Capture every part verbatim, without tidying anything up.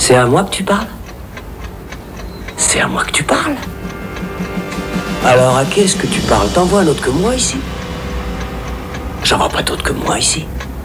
C'est à moi que tu parles? C'est à moi que tu parles? Alors à qui est-ce que tu parles? T'en vois un autre que moi ici? J'en vois pas d'autre que moi ici.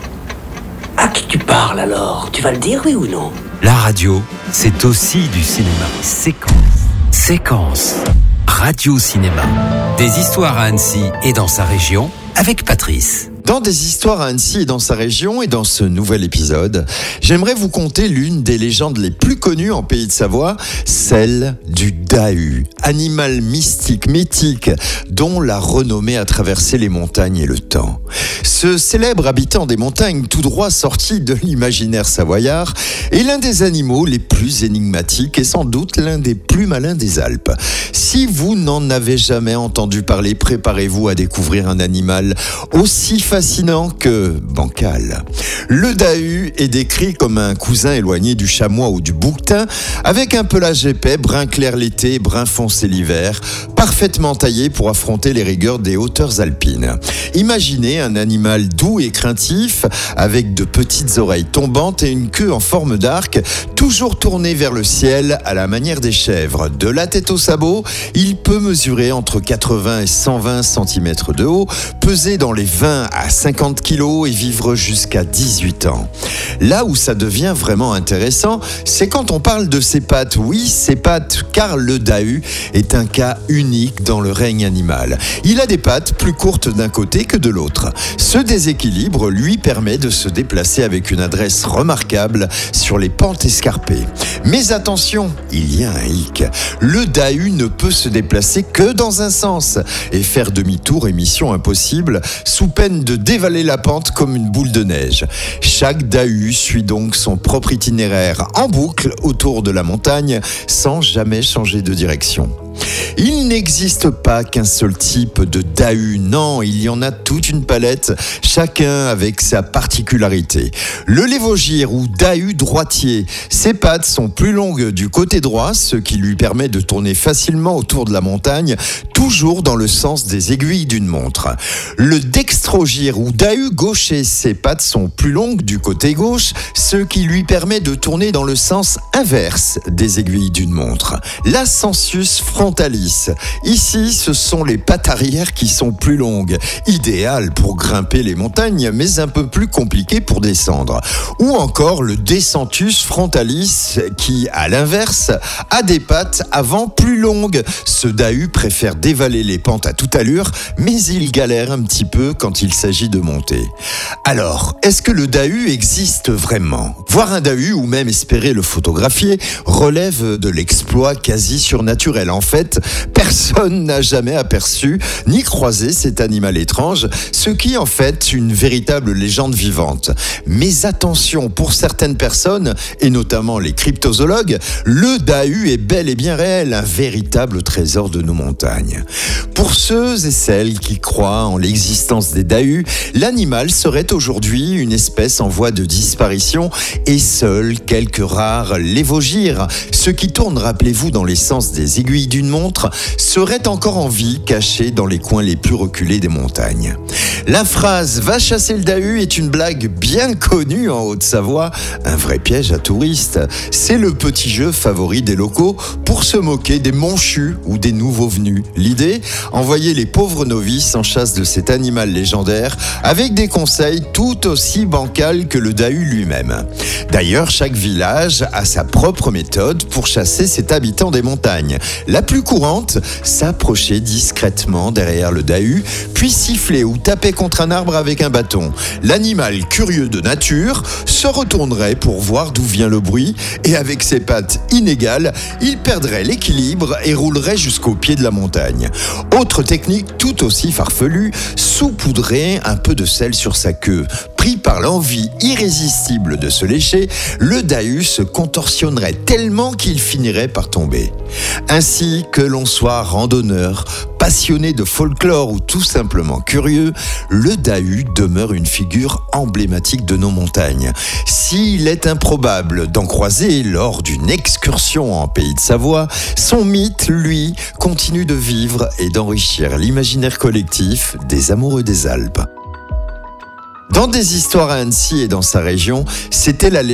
À qui tu parles alors? Tu vas le dire, oui ou non? La radio, c'est aussi du cinéma. Séquence. Séquence. Radio-cinéma. Des histoires à Annecy et dans sa région avec Patrice. Dans des histoires à Annecy et dans sa région et dans ce nouvel épisode, j'aimerais vous conter l'une des légendes les plus connues en Pays de Savoie, celle du Dahu, animal mystique, mythique, dont la renommée a traversé les montagnes et le temps. Ce célèbre habitant des montagnes tout droit sorti de l'imaginaire savoyard est l'un des animaux les plus énigmatiques et sans doute l'un des plus malins des Alpes. Si vous n'en avez jamais entendu parler, préparez-vous à découvrir un animal aussi fascinant que bancal. Le Dahu est décrit comme un cousin éloigné du chamois ou du bouquetin, avec un pelage épais, brun clair l'été, brun foncé l'hiver, parfaitement taillé pour affronter les rigueurs des hauteurs alpines. Imaginez un animal doux et craintif, avec de petites oreilles tombantes et une queue en forme d'arc, toujours tournée vers le ciel à la manière des chèvres. De la tête au sabot, il peut mesurer entre quatre-vingts et cent vingt centimètres de haut, peser dans les vingt à cinquante kilos et vivre jusqu'à dix-huit ans. Là où ça devient vraiment intéressant, c'est quand on parle de ses pattes. Oui, ses pattes, car le Dahu est un cas unique dans le règne animal. Il a des pattes plus courtes d'un côté que de l'autre. Ce déséquilibre lui permet de se déplacer avec une adresse remarquable sur les pentes escarpées. Mais attention, il y a un hic. Le Dahu ne peut se déplacer que dans un sens et faire demi-tour est mission impossible, sous peine de dévaler la pente comme une boule de neige. Chaque Dahu suit donc son propre itinéraire en boucle autour de la montagne sans jamais changer de direction. Il n'existe pas qu'un seul type de Dahu, non, il y en a toute une palette, chacun avec sa particularité. Le lévogire ou Dahu droitier, ses pattes sont plus longues du côté droit, ce qui lui permet de tourner facilement autour de la montagne, toujours dans le sens des aiguilles d'une montre. Le dextrogire ou Dahu gaucher, ses pattes sont plus longues du côté gauche, ce qui lui permet de tourner dans le sens inverse des aiguilles d'une montre. L'ascensus frontalis. Ici, ce sont les pattes arrière qui sont plus longues, idéales pour grimper les montagnes, mais un peu plus compliquées pour descendre. Ou encore le descentus frontalis, qui, à l'inverse, a des pattes avant plus longues. Ce Dahu préfère dévaler les pentes à toute allure, mais il galère un petit peu quand il s'agit de monter. Alors, est-ce que le Dahu existe vraiment? Voir un Dahu, ou même espérer le photographier, relève de l'exploit quasi surnaturel. En fait, personne n'a jamais aperçu ni croisé cet animal étrange, ce qui est en fait une véritable légende vivante. Mais attention, pour certaines personnes, et notamment les cryptozoologues, le Dahu est bel et bien réel, un véritable trésor de nos montagnes. Pour ceux et celles qui croient en l'existence des Dahus, l'animal serait aujourd'hui une espèce en voie de disparition et seuls quelques rares lévogires, ceux qui tournent, rappelez-vous, dans les sens des aiguilles d'une montre, seraient encore en vie, cachés dans les coins les plus reculés des montagnes. La phrase « va chasser le Dahu » est une blague bien connue en Haute-Savoie, un vrai piège à touristes. C'est le petit jeu favori des locaux pour se moquer des monchus ou des nouveaux venus. L'idée, envoyer les pauvres novices en chasse de cet animal légendaire avec des conseils tout aussi bancals que le Dahu lui-même. D'ailleurs, chaque village a sa propre méthode pour chasser cet habitant des montagnes. La plus courante, s'approcher discrètement derrière le Dahu, puis siffler ou taper contre un arbre avec un bâton. L'animal, curieux de nature, se retournerait pour voir d'où vient le bruit et avec ses pattes inégales, il perdrait l'équilibre et roulerait jusqu'au pied de la montagne. Autre technique tout aussi farfelue, saupoudrer un peu de sel sur sa queue. Pris par l'envie irrésistible de se lécher, le Dahu se contorsionnerait tellement qu'il finirait par tomber. Ainsi que l'on soit randonneur, passionné de folklore ou tout simplement curieux, le Dahu demeure une figure emblématique de nos montagnes. S'il est improbable d'en croiser lors d'une excursion en Pays de Savoie, son mythe, lui, continue de vivre et d'enrichir l'imaginaire collectif des amoureux des Alpes. Dans des histoires à Annecy et dans sa région, c'était la